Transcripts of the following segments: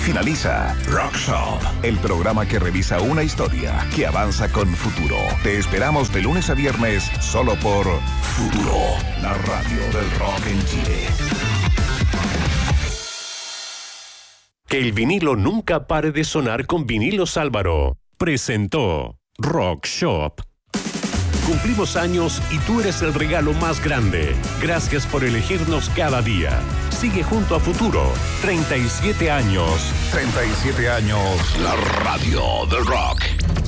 Finaliza Rock Shop, el programa que revisa una historia que avanza con futuro. Te esperamos de lunes a viernes solo por Futuro, la radio del rock en Chile. Que el vinilo nunca pare de sonar con Vinilos Álvaro. Presentó Rock Shop. Cumplimos años y tú eres el regalo más grande. Gracias por elegirnos cada día. Sigue junto a Futuro. 37 años. 37 años, la radio del rock.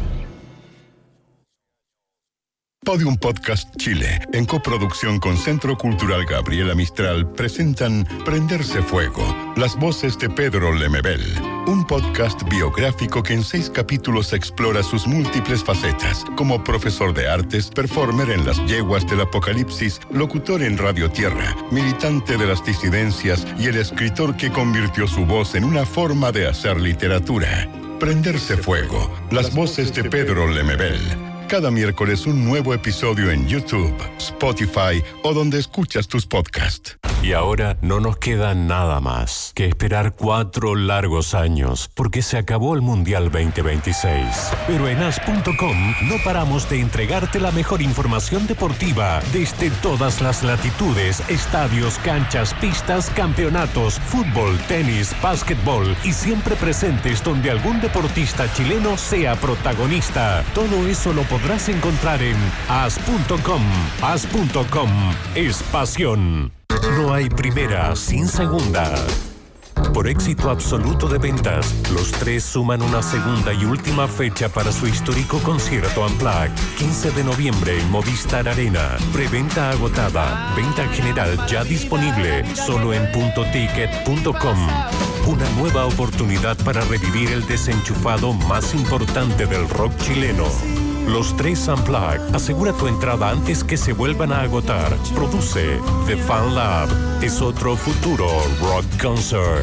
Podium Podcast Chile, en coproducción con Centro Cultural Gabriela Mistral, presentan Prenderse Fuego, las voces de Pedro Lemebel, un podcast biográfico que en 6 capítulos explora sus múltiples facetas, como profesor de artes, performer en las yeguas del apocalipsis, locutor en Radio Tierra, militante de las disidencias y el escritor que convirtió su voz en una forma de hacer literatura. Prenderse Fuego, las voces de Pedro Lemebel. Cada miércoles un nuevo episodio en YouTube, Spotify o donde escuchas tus podcasts. Y ahora no nos queda nada más que esperar 4 largos años, porque se acabó el Mundial 2026. Pero en as.com no paramos de entregarte la mejor información deportiva desde todas las latitudes, estadios, canchas, pistas, campeonatos, fútbol, tenis, básquetbol y siempre presentes donde algún deportista chileno sea protagonista. Todo eso lo podrás encontrar en as.com. As.com es pasión. No hay primera sin segunda. Por éxito absoluto de ventas, los 3 suman una segunda y última fecha para su histórico concierto Unplugged. 15 de noviembre en Movistar Arena. Preventa agotada. Venta general ya disponible. Solo en .ticket.com. Una nueva oportunidad para revivir el desenchufado más importante del rock chileno. Los 3 Unplugged. Asegura tu entrada antes que se vuelvan a agotar. Produce The Fan Lab. Es otro futuro rock concert.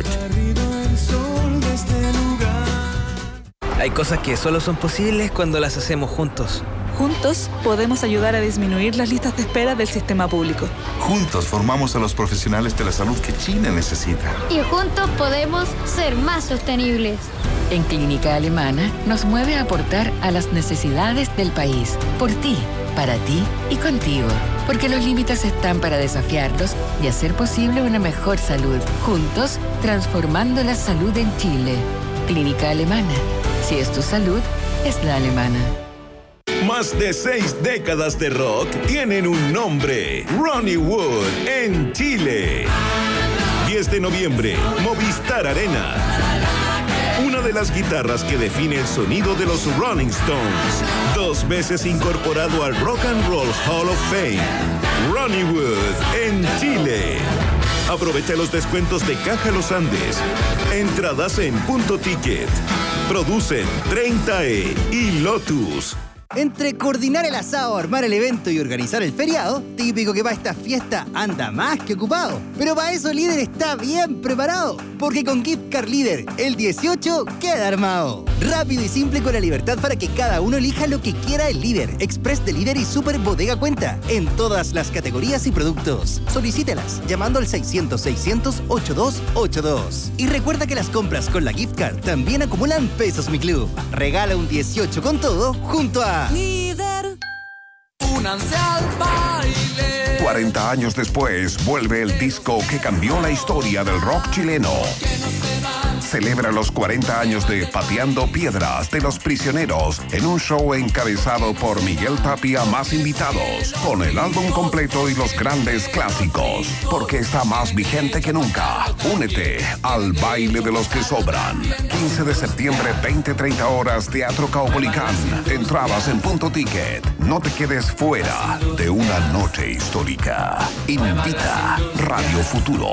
Hay cosas que solo son posibles cuando las hacemos juntos. Juntos podemos ayudar a disminuir las listas de espera del sistema público. Juntos formamos a los profesionales de la salud que Chile necesita. Y juntos podemos ser más sostenibles. En Clínica Alemana nos mueve a aportar a las necesidades del país. Por ti, para ti y contigo. Porque los límites están para desafiarlos y hacer posible una mejor salud. Juntos, transformando la salud en Chile. Clínica Alemana. Si es tu salud, es la alemana. Más de 6 décadas de rock tienen un nombre. Ronnie Wood en Chile. 10 de noviembre, Movistar Arena. Una de las guitarras que define el sonido de los Rolling Stones. 2 veces incorporado al Rock and Roll Hall of Fame. Ronnie Wood en Chile. Aprovecha los descuentos de Caja Los Andes. Entradas en .ticket. Producen 30E y Lotus. Entre coordinar el asado, armar el evento y organizar el feriado, típico que para esta fiesta anda más que ocupado. Pero para eso Líder está bien preparado, porque con Gift Card Líder, el 18 queda armado. Rápido y simple con la libertad para que cada uno elija lo que quiera el Líder, Express de Líder y Super Bodega Cuenta, en todas las categorías y productos. Solicítelas llamando al 600-600-8282. Y recuerda que las compras con la Gift Card también acumulan pesos Mi Club. Regala un 18 con todo junto a Líder. Únanse al baile. 40 años después, vuelve el disco que cambió la historia del rock chileno. Celebra los 40 años de Pateando Piedras de Los Prisioneros en un show encabezado por Miguel Tapia más invitados, con el álbum completo y los grandes clásicos, porque está más vigente que nunca. Únete al baile de los que sobran. 15 de septiembre, 20-30 horas, Teatro Caupolicán. Entradas en .ticket. No te quedes fuera de una noche histórica. Invita Radio Futuro.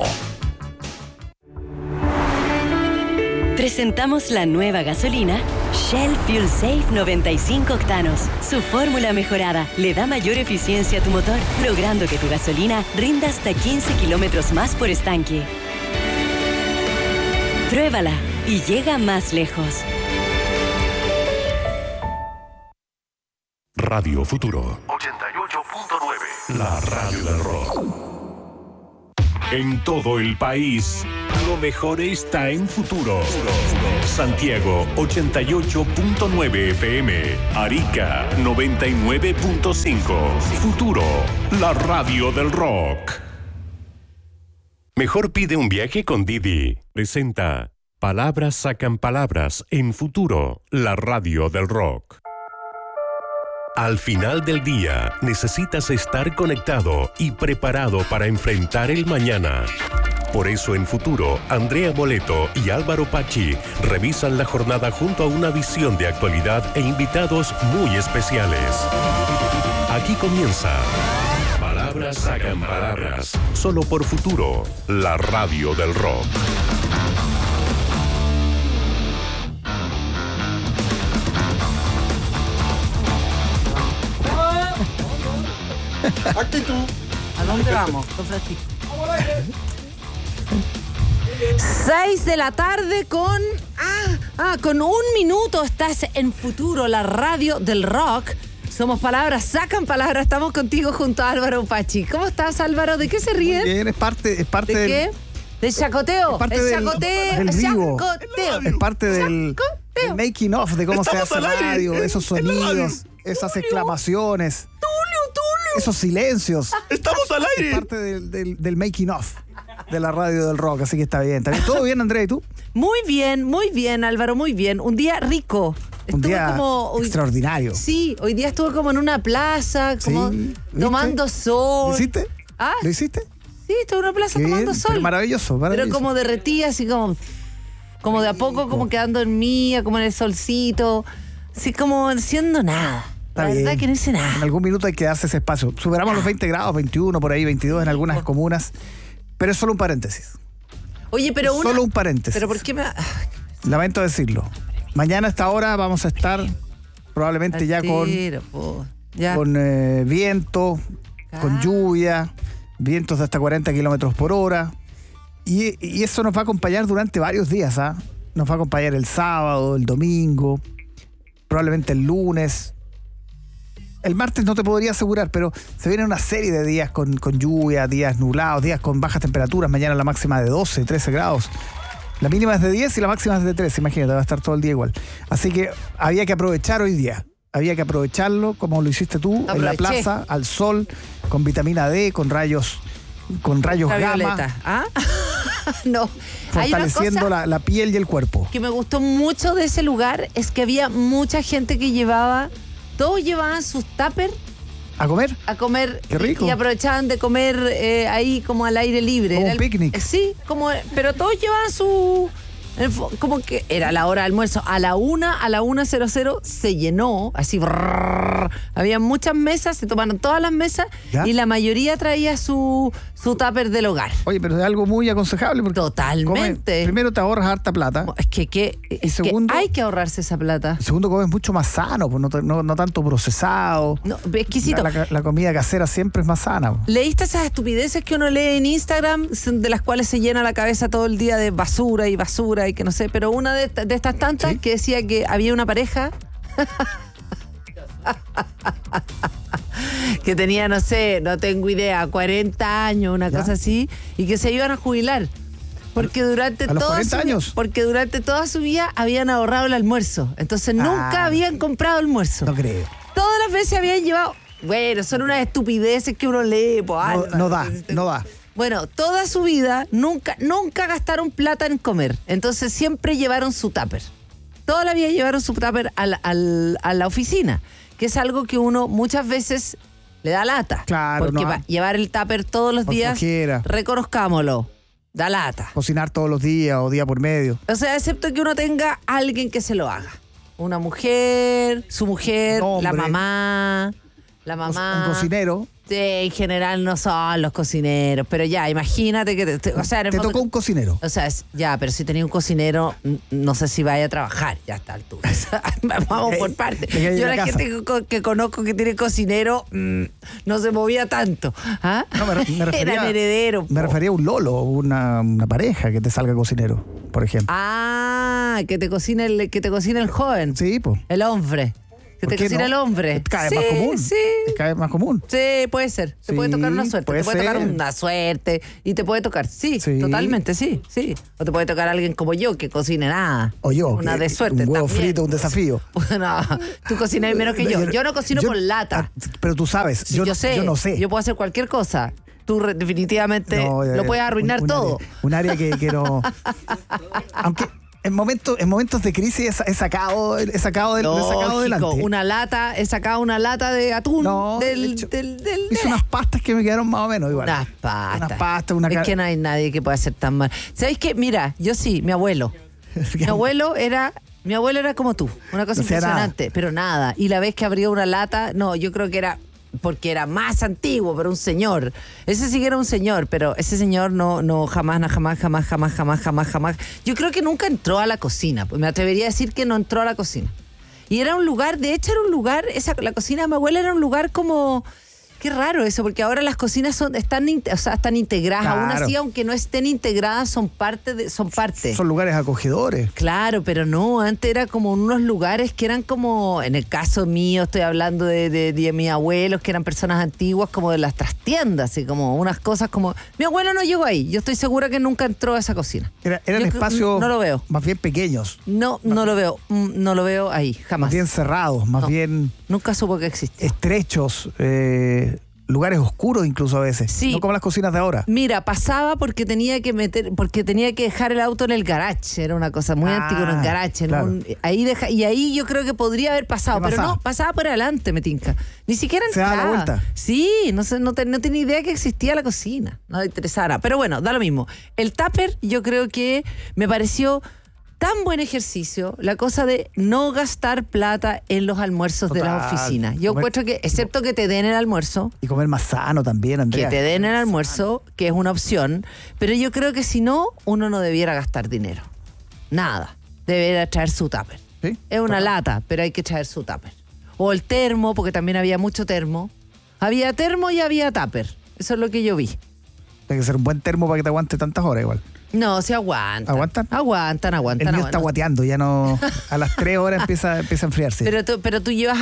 Presentamos la nueva gasolina Shell Fuel Safe 95 octanos. Su fórmula mejorada le da mayor eficiencia a tu motor, logrando que tu gasolina rinda hasta 15 kilómetros más por estanque. Pruébala y llega más lejos. Radio Futuro 88.9, la radio del rock. En todo el país, lo mejor está en Futuro. Santiago 88.9 FM, Arica 99.5. Futuro, la radio del rock. Mejor pide un viaje con Didi. Presenta Palabras sacan palabras en Futuro, la radio del rock. Al final del día, necesitas estar conectado y preparado para enfrentar el mañana. Por eso en Futuro, Andrea Boleto y Álvaro Pachi revisan la jornada junto a una visión de actualidad e invitados muy especiales. Aquí comienza Palabras sacan palabras, solo por Futuro, la radio del rock. Actitud. ¿A dónde vamos, don Francisco? 6 de la tarde con... con 1 minuto estás en Futuro, la radio del rock. Somos Palabras, sacan palabras. Estamos contigo junto a Álvaro Pachi. ¿Cómo estás, Álvaro? ¿De qué se ríen? Muy bien, es parte ¿De qué? ¿Del chacoteo? Es parte del vivo. Es parte del making of, de cómo se hace radio, esos sonidos, esas exclamaciones, esos silencios. ¡Estamos al aire! Es parte del making of de la radio del rock, así que está bien. ¿Todo bien, Andrea, y tú? Muy bien, Álvaro, muy bien. Un día rico. Un día extraordinario. Sí, hoy día estuve como en una plaza, como tomando sol. ¿Lo hiciste? ¿Lo hiciste? Sí, estuve en una plaza tomando sol. Pero maravilloso. Pero como derretía, así como de a poco, como quedando en mía, como en el solcito. Así como haciendo nada. La verdad que no hice nada. En algún minuto hay que darse ese espacio. Superamos los 20 grados, 21, por ahí, 22 en algunas comunas. Pero es solo un paréntesis. Oye, pero solo un paréntesis. ¿Pero por qué me...? Lamento decirlo. Mañana a esta hora vamos a estar probablemente ya con viento, con lluvia, vientos de hasta 40 kilómetros por hora. Y eso nos va a acompañar durante varios días. Nos va a acompañar el sábado, el domingo, probablemente el lunes. El martes no te podría asegurar, pero se viene una serie de días con lluvia, días nublados, días con bajas temperaturas. Mañana la máxima de 12, 13 grados. La mínima es de 10 y la máxima es de 13, imagínate, va a estar todo el día igual. Así que había que aprovechar hoy día. Había que aprovecharlo como lo hiciste tú, en la plaza, al sol, con vitamina D, con rayos gamma. No. Fortaleciendo la piel y el cuerpo. Que me gustó mucho de ese lugar es que había mucha gente que todos llevaban sus tuppers. ¿A comer? A comer. Qué rico. Y aprovechaban de comer ahí como al aire libre. Como un picnic. Sí, pero todos llevaban como que era la hora de almuerzo. A la 1:00 se llenó, así. Había muchas mesas, se tomaron todas las mesas. ¿Ya? Y la mayoría traía su tupper del hogar. Oye, pero es algo muy aconsejable. Porque totalmente. Primero te ahorras harta plata. Es que hay que ahorrarse esa plata. Segundo, comes mucho más sano, pues no tanto procesado. No, exquisito. La comida casera siempre es más sana. ¿Leíste esas estupideces que uno lee en Instagram, de las cuales se llena la cabeza todo el día de basura y que no sé? Pero una de estas tantas, ¿sí?, que decía que había una pareja que tenía, no sé, no tengo idea, 40 años, una cosa así, y que se iban a jubilar. Porque durante toda su vida habían ahorrado el almuerzo. Entonces nunca habían comprado almuerzo. No creo. Todas las veces habían llevado... Bueno, son unas estupideces que uno lee. No da. Bueno, toda su vida nunca gastaron plata en comer. Entonces siempre llevaron su tupper. Toda la vida llevaron su tupper a la oficina, que es algo que uno muchas veces le da lata. Claro, porque llevar el tupper todos los días, reconozcámoslo, da lata. Cocinar todos los días o día por medio. O sea, excepto que uno tenga alguien que se lo haga. Una mujer, su mujer, la mamá. Un cocinero. Sí, en general no son los cocineros, pero ya, imagínate que... te tocó un cocinero. O sea, pero si tenía un cocinero, no sé si vaya a trabajar ya a esta altura. Vamos por parte. Yo la gente que conozco que tiene cocinero, no se movía tanto. No, me refería, eran herederos. Me refería a un lolo, una pareja que te salga cocinero, por ejemplo. Que te cocine el joven. Sí, pues. El hombre. Que te cocina el hombre. Cada vez más común. Sí. Cada vez más común. Sí, puede ser. Te puede tocar una suerte. Te puede tocar una suerte. Y te puede tocar. Sí, totalmente, sí. O te puede tocar alguien como yo que cocine nada. O yo. Una de suerte. Un huevo también. frito, un desafío. No, tú cocinas menos que yo. Yo no cocino por lata. Pero tú sabes. Sí, yo sé. Yo no sé. Yo puedo hacer cualquier cosa. Tú definitivamente lo puedes arruinar todo. Un área que no. Aunque en momentos de crisis he sacado adelante. He sacado una lata de atún hice unas pastas que me quedaron más o menos igual. Unas pastas. Es que no hay nadie que pueda hacer tan mal. ¿Sabéis qué? Mira, yo sí, mi abuelo. Mi abuelo era como tú, una cosa impresionante, pero nada. Y la vez que abrió una lata, no, yo creo que era porque era más antiguo, pero un señor. Ese sí que era un señor, pero ese señor no jamás. Yo creo que nunca entró a la cocina. Pues me atrevería a decir que no entró a la cocina. Y era un lugar, de hecho era un lugar, la cocina de mi abuela era un lugar como... Qué raro eso, porque ahora las cocinas están integradas. Claro. Aún así, aunque no estén integradas, son parte. Son lugares acogedores. Claro, pero no, antes era como unos lugares que eran como, en el caso mío, estoy hablando de mis abuelos, que eran personas antiguas, como de las trastiendas, así como unas cosas como... Mi abuelo no llegó ahí, yo estoy segura que nunca entró a esa cocina. Eran espacios no lo veo. Más bien pequeños. No lo veo ahí, jamás. Más bien cerrados, más bien... Nunca supo que existía. Estrechos, lugares oscuros incluso a veces. Sí. No como las cocinas de ahora. Mira, pasaba porque tenía que dejar el auto en el garage. Era una cosa muy antigua en el garage. Claro. Y ahí yo creo que podría haber pasado, pero no, pasaba por adelante, me tinca. Ni siquiera entraba. Se da la vuelta. Sí, no tenía idea que existía la cocina. No le interesara. Pero bueno, da lo mismo. El tupper yo creo que me pareció tan buen ejercicio, la cosa de no gastar plata en los almuerzos de las oficinas. Yo encuentro que, excepto que te den el almuerzo. Y comer más sano también, Andrea. Que te den el almuerzo, que es una opción. Pero yo creo que si no, uno no debiera gastar dinero. Nada. Debería traer su tupper. ¿Sí? Es una lata, pero hay que traer su tupper. O el termo, porque también había mucho termo. Había termo y había tupper. Eso es lo que yo vi. Tiene que ser un buen termo para que te aguante tantas horas igual. No, se aguantan. ¿Aguantan? Aguantan. El mío está guateando, ya no... A las 3 horas empieza a enfriarse. Pero tú llevas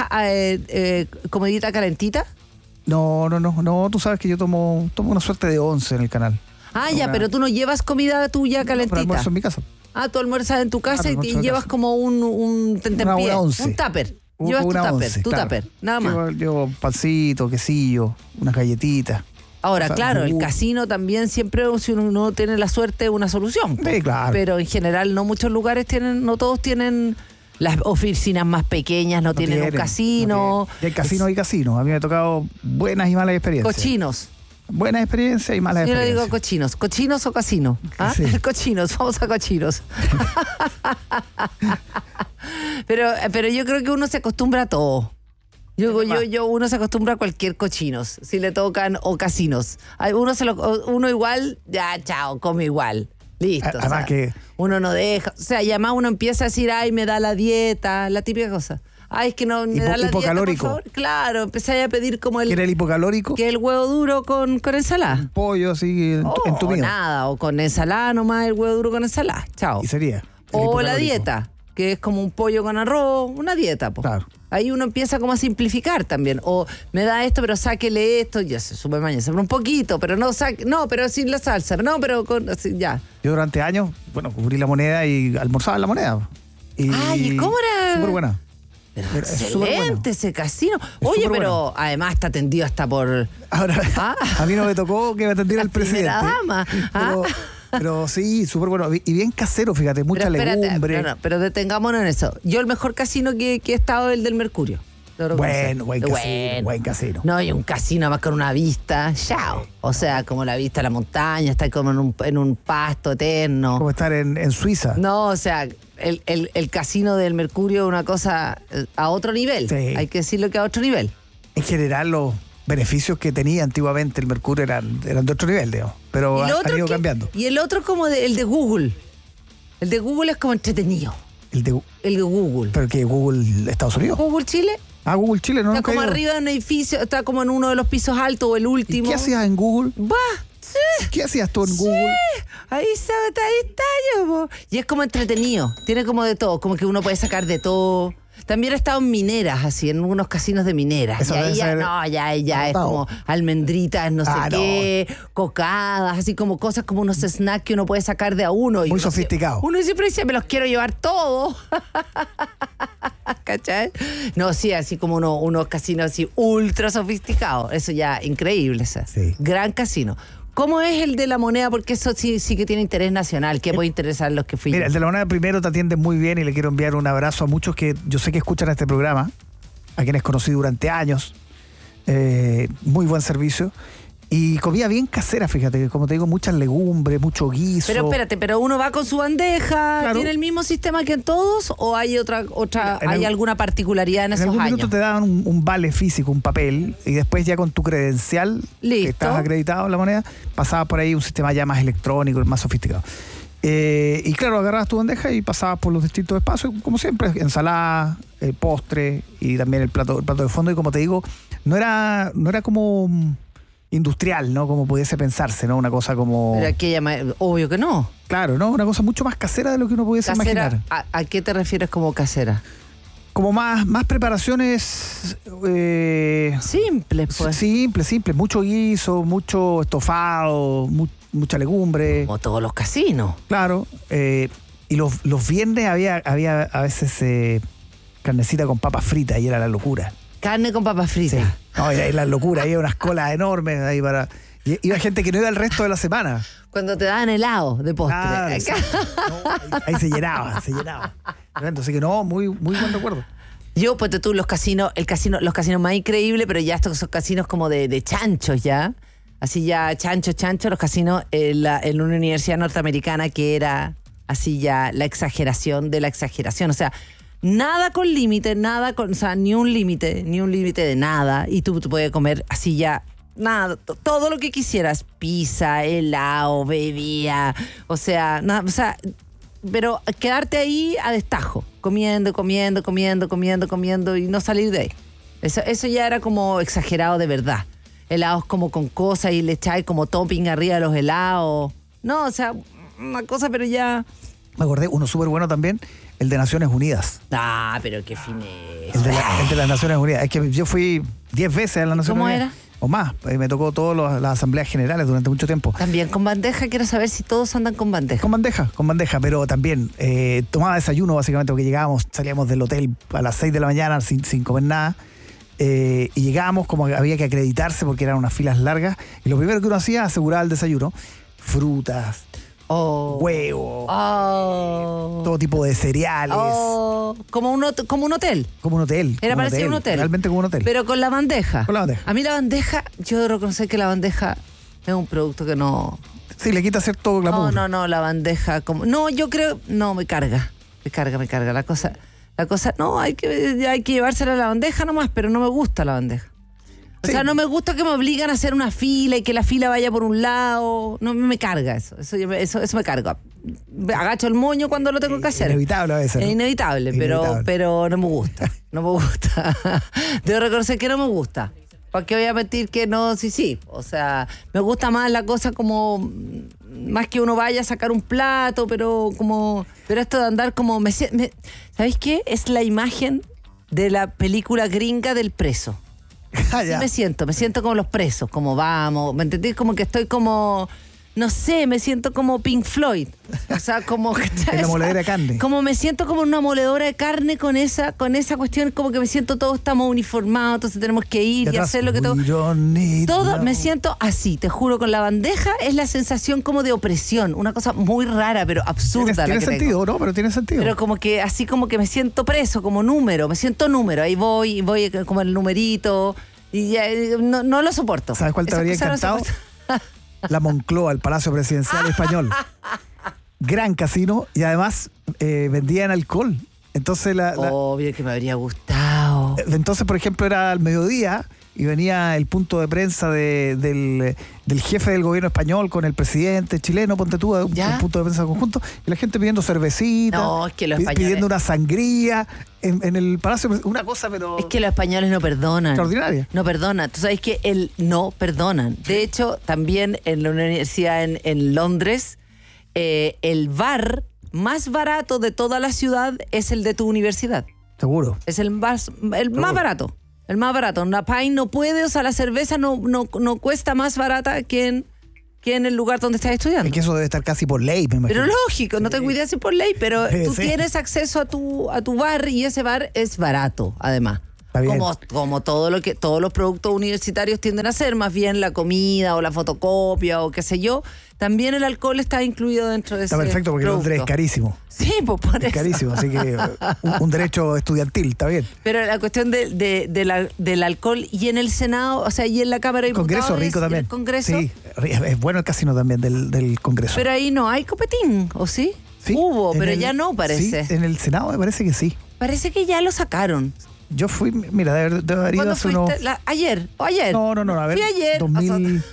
comidita calentita. No, tú sabes que yo tomo una suerte de 11 en el canal. Pero tú no llevas comida tuya calentita. No, almuerzo en mi casa. Tú almuerzas en tu casa y llevas como un tentempié. Un tupper. Llevas tu tupper, nada más. Llevo pancito, quesillo, unas galletitas. Ahora, claro, el casino también siempre, si uno no tiene la suerte, una solución. Sí, claro. Pero en general no muchos lugares no todos tienen, las oficinas más pequeñas no tienen un casino. Y hay casino y casino. A mí me ha tocado buenas y malas experiencias. Cochinos. Buenas experiencias y malas experiencias. Yo le digo cochinos. ¿Cochinos o casino? Sí. Cochinos, vamos a cochinos. pero yo creo que uno se acostumbra a todo. Uno se acostumbra a cualquier cochinos, si le tocan, o casinos. Uno igual, ya, chao, come igual. Listo. Además que... Uno no deja. O sea, y además uno empieza a decir, ay, me da la dieta, la típica cosa. Ay, es que no me da la dieta, por favor. Claro, empecé a pedir como el... ¿Qué era el hipocalórico? Que el huevo duro con ensalada. Un pollo así en tu mío. Nada, o con ensalada nomás, el huevo duro con ensalada. Chao. Y sería. O la dieta, que es como un pollo con arroz, una dieta, po. Claro. Ahí uno empieza como a simplificar también. O me da esto, pero sáquele esto. Ya se sube mañana, un poquito, pero no, pero sin la salsa. No, pero así, ya. Yo durante años, cubrí la moneda y almorzaba en la moneda. ¿Y cómo era? Súper buena. Pero excelente ese casino. Oye, pero además está atendido hasta por... Ahora, a mí no me tocó que me atendiera el presidente. La dama. Pero sí, súper bueno. Y bien casero, fíjate, mucha legumbre. Pero detengámonos en eso. Yo el mejor casino que he estado es el del Mercurio. Buen casino. No, y un casino más con una vista, chao. O sea, como la vista a la montaña, estar como en un pasto eterno. Como estar en Suiza. No, o sea, el casino del Mercurio es una cosa a otro nivel. Sí. Hay que decirlo que a otro nivel. En general, los beneficios que tenía antiguamente el Mercurio eran de otro nivel, digamos. Pero han ido cambiando. Y el otro como el de Google. El de Google es como entretenido. El de Google. ¿Pero qué? ¿Google Estados Unidos? ¿Google Chile? Google Chile, no. Está como arriba de un edificio, está como en uno de los pisos altos o el último. ¿Y qué hacías en Google? ¿Qué hacías tú en Google? Ahí está yo, po. Y es como entretenido, tiene como de todo, como que uno puede sacar de todo. También he estado en mineras, así, en unos casinos de mineras. Eso y ahí debe ya, ser no, ya es como almendritas, no sé qué, cocadas, así como cosas como unos snacks que uno puede sacar de a uno. Muy sofisticado. Uno siempre dice, me los quiero llevar todos. ¿Cachai? No, sí, así como unos casinos así ultra sofisticados. Eso ya, increíble. Sí. Gran casino. ¿Cómo es el de la Moneda? Porque eso sí que tiene interés nacional. ¿Qué puede interesar los que fui? Mira, yo? el de la Moneda primero te atiende muy bien y le quiero enviar un abrazo a muchos que yo sé que escuchan este programa, a quienes conocí durante años. Muy buen servicio. Y comida bien casera, fíjate, como te digo, muchas legumbres, mucho guiso. Pero espérate, pero uno va con su bandeja, claro. ¿Tiene el mismo sistema que en todos o hay hay alguna particularidad en esos años? En algún minuto te daban un vale físico, un papel, y después ya con tu credencial, listo, que estabas acreditado en la Moneda, pasabas por ahí un sistema ya más electrónico, más sofisticado. Y claro, agarrabas tu bandeja y pasabas por los distintos espacios, como siempre, ensalada, postre y también el plato de fondo. Y como te digo, no era como industrial, ¿no? Como pudiese pensarse, ¿no? Una cosa como... Pero aquella, obvio que no. Claro, ¿no? Una cosa mucho más casera de lo que uno pudiese imaginar. ¿A qué te refieres como casera? Como más preparaciones... simples, pues. Simple. Mucho guiso, mucho estofado, mucha legumbre. Como todos los casinos. Claro. Y los viernes había a veces carnecita con papas fritas y era la locura. Carne con papas fritas. Sí. No, era la locura, había unas colas enormes ahí para... Iba gente que no iba el resto de la semana. Cuando te daban helado de postre. Claro, ahí se llenaba. Entonces que no, muy buen recuerdo. Yo, pues tú, los casinos más increíbles, pero ya estos son casinos como de chanchos ya. Así ya, chancho, los casinos en una universidad norteamericana que era así ya la exageración de la exageración. O sea, nada con límite, o sea, ni un límite de nada. Y tú puedes comer así ya, nada, todo lo que quisieras. Pizza, helado, bebida, pero quedarte ahí a destajo, comiendo y no salir de ahí. Eso ya era como exagerado de verdad. Helados como con cosas y le echáis como topping arriba de los helados. No, o sea, una cosa, pero ya... Me acordé, uno súper bueno también, el de Naciones Unidas. Ah, pero qué fineza. El de las Naciones Unidas. Es que yo fui 10 veces a las Naciones Unidas. ¿Cómo era? O más. Me tocó todas las asambleas generales durante mucho tiempo. También con bandeja, quiero saber si todos andan con bandeja. Con bandeja, pero también tomaba desayuno básicamente porque salíamos del hotel a las 6 de la mañana sin comer nada. Y llegábamos como que había que acreditarse porque eran unas filas largas. Y lo primero que uno hacía, aseguraba el desayuno. Frutas. Huevo, todo tipo de cereales. Como un hotel. Como un hotel. Era parecido a un hotel. Realmente como un hotel. Pero con la bandeja. Con la bandeja. A mí la bandeja, yo debo reconocer que la bandeja es un producto que no... Sí, le quita cierto glamour. No, la bandeja como... No, yo creo... No, me carga. La cosa... No, hay que llevársela a la bandeja nomás, pero no me gusta la bandeja. O sea, no me gusta que me obligan a hacer una fila y que la fila vaya por un lado. No me carga eso. Eso me carga. Agacho el moño cuando lo tengo que hacer. Inevitable a veces, ¿no? Es inevitable. Pero no me gusta. Debo reconocer que no me gusta. ¿Para qué voy a mentir que no? Sí. O sea, me gusta más la cosa como... Más que uno vaya a sacar un plato, pero esto de andar como... ¿Sabéis qué? Es la imagen de la película gringa del preso. Así me siento como los presos, como vamos, ¿me entendés? Como que estoy como, no sé, me siento como Pink Floyd. O sea, como... En la moledora de carne. Como me siento como una moledora de carne con esa cuestión, como que me siento todos estamos uniformados, entonces tenemos que ir y hacer lo que todo... Me siento así, te juro, con la bandeja es la sensación como de opresión, una cosa muy rara, pero absurda. Tiene sentido, ¿no? Pero tiene sentido. Pero como que así como que me siento preso, como número, ahí voy como el numerito, y ya, no lo soporto. ¿Sabes cuál te habría encantado? La Moncloa, el Palacio Presidencial Español. Gran casino y además vendían alcohol. Entonces obvio que me habría gustado. Entonces, por ejemplo, era al mediodía y venía el punto de prensa del jefe del gobierno español con el presidente chileno, ponte tú, un punto de prensa conjunto, y la gente pidiendo cervecita, No, es que los españoles... pidiendo una sangría en el palacio, una cosa, pero... Es que los españoles no perdonan. Extraordinaria. No perdonan. Tú sabes que no perdonan. De hecho, también en la universidad en Londres, el bar más barato de toda la ciudad es el de tu universidad. Seguro. Es el más barato. El más barato. Una pint no puede, o sea, la cerveza no cuesta más barata que en el lugar donde estás estudiando. Es que eso debe estar casi por ley, me imagino. Pero lógico, no tengo idea si por ley, pero tú Sí. tienes acceso a tu bar y ese bar es barato, además. Está bien. Como todos los productos universitarios tienden a ser, más bien la comida o la fotocopia o qué sé yo, también el alcohol está incluido dentro de Está ese perfecto porque producto. Londres es carísimo. Sí, pues por eso. Es carísimo, así que un derecho estudiantil, está bien. Pero la cuestión del alcohol y en el Senado, o sea, y en la Cámara de El Congreso Diputados, rico y también. el Congreso. Sí, es bueno el casino también del Congreso. Pero ahí no hay copetín, ¿o sí? Sí, Hubo, en pero el- ya no parece. Sí, en el Senado me parece que sí. Parece que ya lo sacaron. Yo fui, mira, de haber ido ¿Cuándo hace fuiste? unos... ¿Ayer? ¿O ayer? No, a ver. Fui ayer. 2000,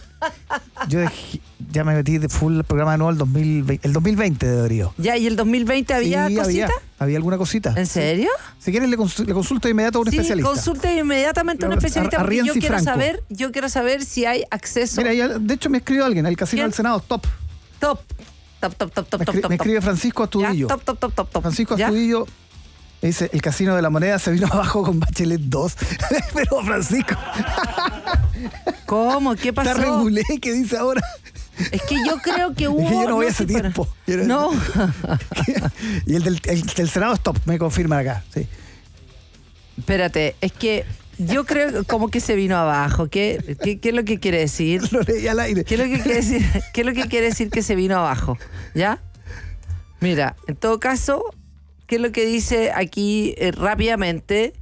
ya me metí de full el programa anual 2020, el 2020 de haber ido. Ya, ¿y el 2020 había Sí, cosita? Había alguna cosita. ¿En serio? Si quieren le consulto de inmediato a un Sí, especialista. consulte inmediatamente a un especialista porque yo Rienzi quiero Franco. saber si hay acceso. Mira, de hecho me escribió alguien, el casino del Senado, top. Top. Me escribe Francisco Astudillo. Ya, top. Francisco ¿Ya? Astudillo dice, el casino de la moneda se vino abajo con Bachelet 2. Pero Francisco... ¿Cómo? ¿Qué pasó? Está regulé, ¿qué dice ahora? Es que yo creo que hubo... Es que yo no voy sé, hace pero- tiempo. No. Y el del Senado es top, me confirman acá. Sí. Espérate, es que yo creo como que se vino abajo. ¿Qué es lo que quiere decir? Lo leí al aire. ¿Qué es lo que quiere decir? ¿Qué es lo que quiere decir que se vino abajo? ¿Ya? Mira, en todo caso, ¿qué es lo que dice aquí rápidamente?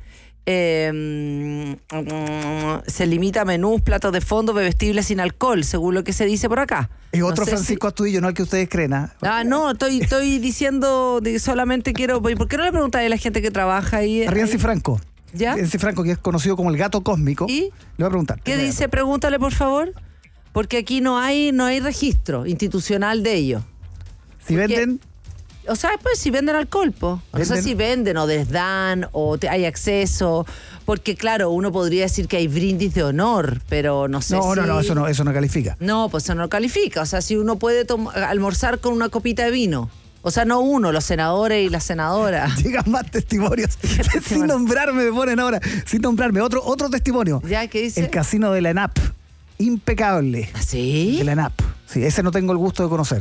Se limita a menús, platos de fondo, bebestibles sin alcohol, según lo que se dice por acá. Es otro No sé Francisco Astudillo, no el que ustedes creen. no, estoy diciendo, solamente quiero... ¿Por qué no le preguntáis a la gente que trabaja ahí? A Rienzi Franco. ¿Ya? Rienzi Franco, que es conocido como el gato cósmico. ¿Y? Le voy a preguntar. ¿Qué dice? Pregúntale, por favor. Porque aquí no hay registro institucional de ello. Si venden... O sea, pues si venden alcohol, po. No sé si venden o les dan o hay acceso. Porque, claro, uno podría decir que hay brindis de honor, pero no sé si... No, eso no califica. No, pues eso no califica. O sea, si uno puede almorzar con una copita de vino. O sea, no uno, los senadores y las senadoras. Llegan más testimonios. Sin nombrarme, me ponen ahora. Sin nombrarme. Otro testimonio. ¿Ya? ¿Qué dice? El casino de la ENAP. Impecable. ¿Ah, sí? De la ENAP. Sí, ese no tengo el gusto de conocer.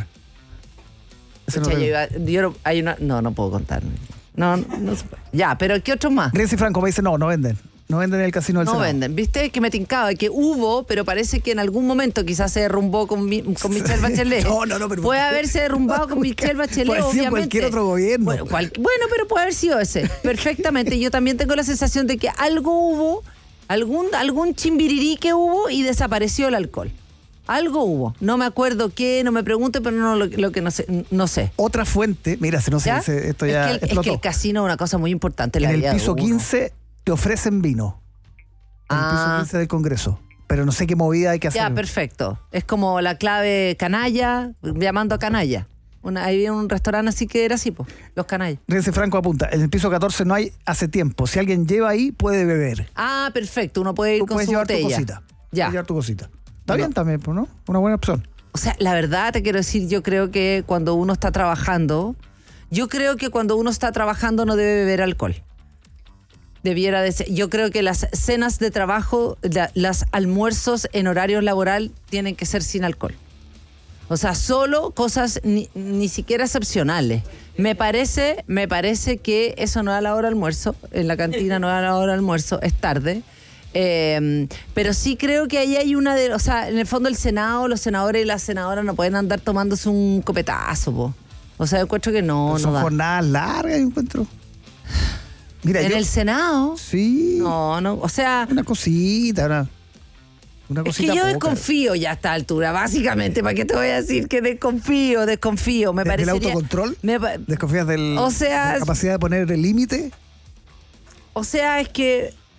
Ese no tengo. No puedo contar. No se puede. Ya, pero ¿qué otros más? Rienzi Franco me dice, no venden. No venden en el casino del No Senado. venden. ¿Viste? Que me tincaba que hubo, pero parece que en algún momento quizás se derrumbó con Michelle Bachelet. No, pero... Puede haberse derrumbado con Michelle Bachelet, Puede ser obviamente. cualquier otro gobierno. Bueno, pero puede haber sido ese. Perfectamente. Yo también tengo la sensación de que algo hubo, algún chimbirirí que hubo y desapareció el alcohol. Algo hubo. No me acuerdo qué, no me pregunte, pero no lo que no sé. Otra fuente, mira, si no se ¿Ya? dice, esto ya es que explotó. el casino es una cosa muy importante en la En vida el de piso uno. 15 te ofrecen vino. En el piso 15 del Congreso. Pero no sé qué movida hay que hacer. Ya, perfecto. Es como la clave canalla, llamando a canalla. Hay un restaurante así que era así, pues, los canallas. Rienzi Franco apunta, en el piso 14 no hay hace tiempo. Si alguien lleva ahí, puede beber. Ah, perfecto. Uno puede ir Tú con puedes su llevar tu botella. cosita. Ya. Puedes llevar tu cosita. Está bien también, pues, ¿no? Una buena opción. O sea, la verdad te quiero decir, yo creo que cuando uno está trabajando, no debe beber alcohol. Debiera de ser. Yo creo que las cenas de trabajo, los almuerzos en horario laboral tienen que ser sin alcohol. O sea, solo cosas ni siquiera excepcionales. Me parece que eso no es a la hora de almuerzo, en la cantina no es a la hora de almuerzo, es tarde. Pero sí creo que ahí hay o sea, en el fondo el Senado, los senadores y las senadoras no pueden andar tomándose un copetazo, po. O sea, encuentro que no Son da. jornadas largas, encuentro. Mira, ¿En el Senado? Sí. No, o sea... Una cosita, una Es cosita que yo poca. desconfío ya a esta altura, básicamente. ¿Para qué te voy a decir que desconfío? Me ¿Del parecería... autocontrol? ¿Desconfías de la capacidad de poner el límite? O sea, es que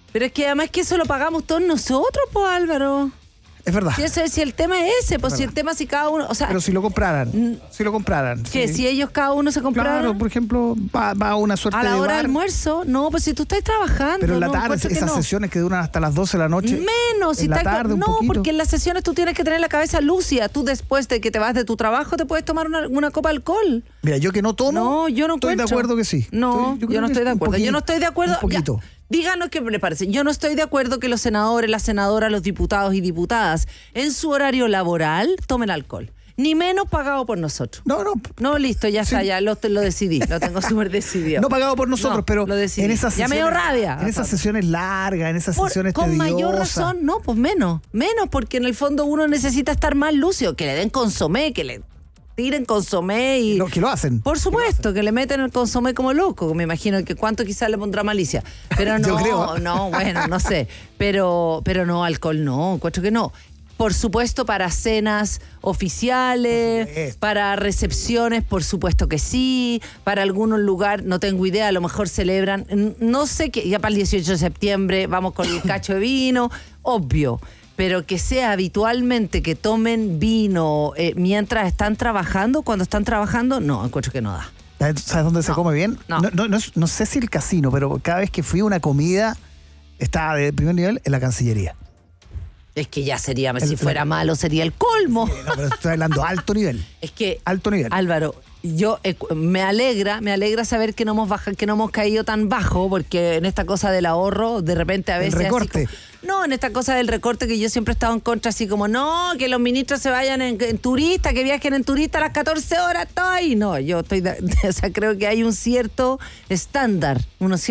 Pero es que además que eso lo pagamos todos nosotros, pues, Álvaro. Es verdad. Si el tema es ese, pues si el tema si cada uno, o sea, pero si lo compraran. ¿Qué? Sí. Si ellos cada uno se compraran. Claro, por ejemplo, va a una suerte de a la hora bar. de almuerzo, no, pues si tú estás trabajando. Pero en la no, tarde, esas sesiones que duran hasta las 12 de la noche. Menos, si en la estás tarde, un no, poquito. porque en las sesiones tú tienes que tener la cabeza lúcida. Tú después de que te vas de tu trabajo te puedes tomar una copa de alcohol. Mira, yo que no tomo. No, yo no estoy de acuerdo que sí. No, yo no estoy de acuerdo. Yo no estoy de acuerdo. Un poquito. Díganos qué le parece. Yo no estoy de acuerdo que los senadores, las senadoras, los diputados y diputadas en su horario laboral tomen alcohol. Ni menos pagado por nosotros. No, listo, ya está, ya lo decidí. Lo tengo súper decidido. No pagado por nosotros, pero lo decidí. En esas ya sesiones, me dio rabia. En esas sesiones largas, en esas sesiones con tediosas. mayor razón, no, pues menos, porque en el fondo uno necesita estar más lúcido, que le den consomé, que le tiren consomé y... que lo hacen. Por supuesto, que le meten el consomé como loco. Me imagino que cuánto quizás le pondrá malicia. Pero no, Yo creo. no, bueno, no sé. Pero no, alcohol no, encuentro que no. Por supuesto, para cenas oficiales, para recepciones, por supuesto que sí. Para algún lugar, no tengo idea, a lo mejor celebran, no sé qué, ya para el 18 de septiembre vamos con el cacho de vino, obvio. Pero que sea habitualmente que tomen vino mientras están trabajando, cuando están trabajando, no, encuentro que no da. ¿Sabes dónde se come bien? No sé si el casino, pero cada vez que fui a una comida, estaba de primer nivel en la Cancillería. Es que ya sería, si fuera malo, sería el colmo. Sí, no, pero estoy hablando alto nivel. Es que, alto nivel. Álvaro, yo me alegra saber que no hemos caído tan bajo, porque en esta cosa del ahorro, de repente a veces... El recorte. En esta cosa del recorte que yo siempre he estado en contra, así como, no, que los ministros se vayan en turista, que viajen en turista a las 14 horas, estoy. No, yo estoy, o sea, creo que hay un cierto estándar,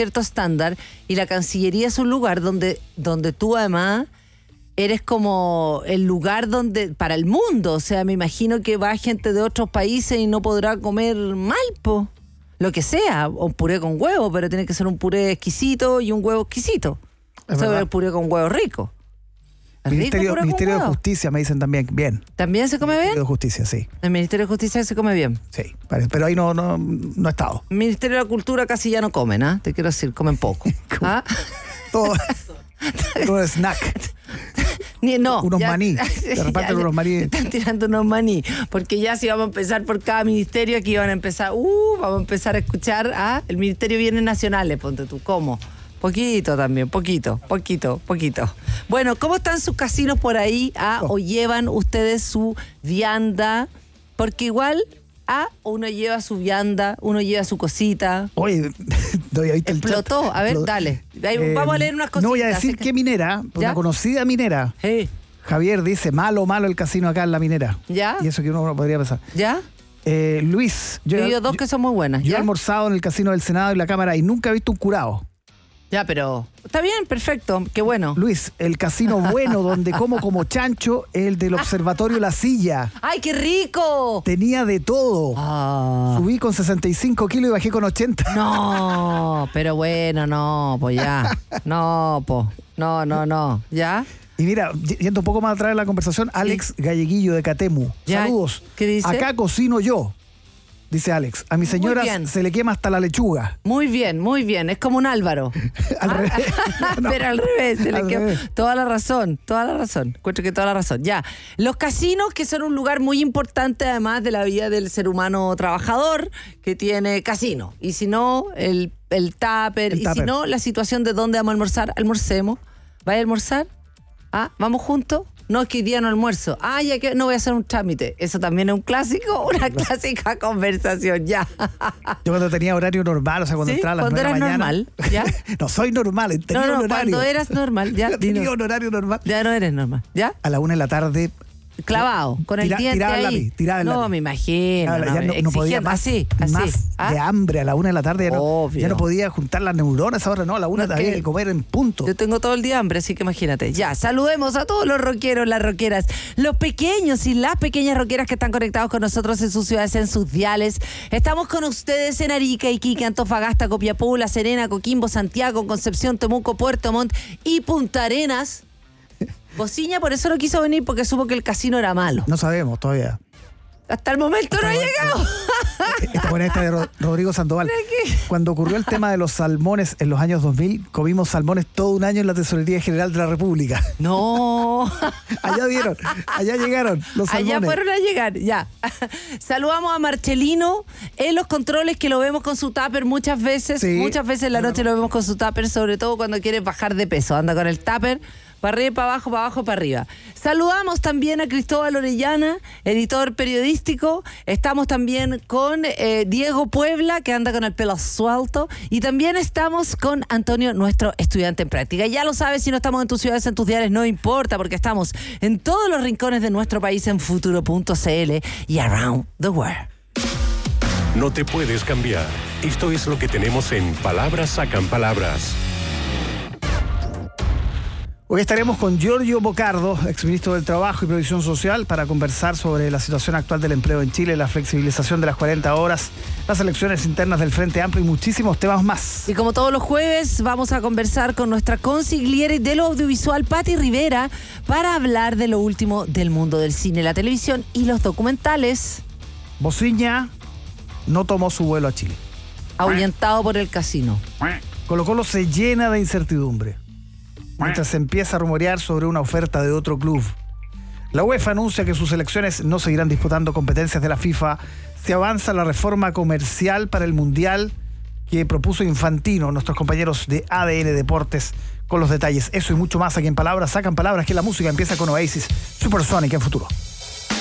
y la Cancillería es un lugar donde tú además... eres como el lugar donde para el mundo, o sea, me imagino que va gente de otros países y no podrá comer mal, po. Lo que sea, un puré con huevo, pero tiene que ser un puré exquisito y un huevo exquisito. O sea, el puré con huevo rico. Ministerio de Justicia me dicen también, bien. ¿También se come bien? Ministerio de Justicia, sí. El Ministerio de Justicia se come bien. Sí, pero ahí no he estado. El Ministerio de la Cultura casi ya no comen, ¿ah? Te quiero decir, comen poco. ¿Ah? Todo snack. Unos maní. De repente unos maní. Están tirando unos maní. Porque ya si vamos a empezar por cada ministerio, aquí van a empezar, vamos a empezar a escuchar el Ministerio de Bienes Nacionales, ponte tú, ¿cómo? Poquito también, poquito. Bueno, ¿cómo están sus casinos por ahí? ¿O llevan ustedes su vianda? Porque igual... uno lleva su vianda, uno lleva su cosita. Oye, explotó. A ver, dale. Vamos a leer unas cositas. No voy a decir qué minera, una conocida minera. Javier dice, malo el casino acá en la minera. ¿Ya? Y eso que uno podría pensar. ¿Ya? Luis. Yo he oído dos que son muy buenas. Yo he almorzado en el casino del Senado y la Cámara y nunca he visto un curado. Ya, pero está bien, perfecto, qué bueno. Luis, el casino bueno donde como chancho es el del Observatorio La Silla. ¡Ay, qué rico! Tenía de todo. Subí con 65 kilos y bajé con 80. No, pero bueno, no, pues ya. No, pues. No. ¿Ya? Y mira, yendo un poco más atrás de la conversación, Alex Galleguillo de Catemu. ¿Ya? Saludos. ¿Qué dice? Acá cocino yo. Dice Alex, a mi señora se le quema hasta la lechuga. Muy bien. Es como un Álvaro. Al revés. No. Pero al revés, se le quema. Revés. Toda la razón. Encuentro que toda la razón. Ya. Los casinos, que son un lugar muy importante, además de la vida del ser humano trabajador, que tiene casino. Y si no, el tupper. Y si no, la situación de dónde vamos a almorzar. Almorcemos. ¿Vaya a almorzar? ¿Vamos juntos? No, es que hoy día no almuerzo. Ya que no voy a hacer un trámite. Eso también es un clásico, una clásica conversación, ya. Yo cuando tenía horario normal, o sea, cuando entraba a las 9 de la mañana. ¿Cuándo eras normal? ¿Ya? No, soy normal, tenía un horario. Cuando eras normal, ya. Tenía un horario normal. Ya no eres normal, ¿ya? A la 1 de la tarde. Clavado, con el diente tiraba ahí. Tiraba el lápiz. No, me imagino. No podía más de hambre a la 1 de la tarde. Ya no podía juntar las neuronas ahora, no, a la 1 había que comer en punto. Yo tengo todo el día hambre, así que imagínate. Ya, saludemos a todos los rockeros, las rockeras, los pequeños y las pequeñas rockeras que están conectados con nosotros en sus ciudades, en sus diales. Estamos con ustedes en Arica, Iquique, Antofagasta, Copiapó, La Serena, Coquimbo, Santiago, Concepción, Temuco, Puerto Montt y Punta Arenas. Bociña por eso no quiso venir, porque supo que el casino era malo. No sabemos todavía. Hasta el momento no ha llegado. Esta buena esta de Rodrigo Sandoval. Cuando ocurrió el tema de los salmones en los años 2000, comimos salmones todo un año en la Tesorería General de la República. No. Allá llegaron los salmones. Allá fueron a llegar, ya. Saludamos a Marcelino en los controles, que lo vemos con su tupper muchas veces. Sí. Muchas veces en la noche lo vemos con su tupper, sobre todo cuando quiere bajar de peso. Anda con el tupper. Para arriba, para abajo, para arriba. Saludamos también a Cristóbal Orellana, editor periodístico. Estamos también con Diego Puebla, que anda con el pelo suelto. Y también estamos con Antonio, nuestro estudiante en práctica. Ya lo sabes, si no estamos en tus ciudades, en tus diarios, no importa, porque estamos en todos los rincones de nuestro país en futuro.cl y around the world. No te puedes cambiar. Esto es lo que tenemos en Palabras Sacan Palabras. Hoy estaremos con Giorgio Bocardo, exministro del Trabajo y Previsión Social, para conversar sobre la situación actual del empleo en Chile, la flexibilización de las 40 horas, las elecciones internas del Frente Amplio y muchísimos temas más. Y como todos los jueves, vamos a conversar con nuestra consigliere de lo audiovisual, Patti Rivera, para hablar de lo último del mundo del cine, la televisión y los documentales. Bociña no tomó su vuelo a Chile. Ahuyentado por el casino. Colo-Colo se llena de incertidumbre mientras se empieza a rumorear sobre una oferta de otro club. La UEFA anuncia que sus selecciones no seguirán disputando competencias de la FIFA. Se avanza la reforma comercial para el Mundial que propuso Infantino, nuestros compañeros de ADN Deportes, con los detalles. Eso y mucho más aquí en Palabras Sacan Palabras, que la música empieza con Oasis, Supersonic en Futuro.